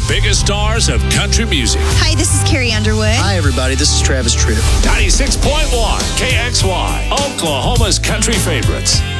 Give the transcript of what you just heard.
the biggest stars of country music. Hi, this is Carrie Underwood. Hi, everybody. This is Travis Tritt. 96.1 KXY, Oklahoma's country favorites.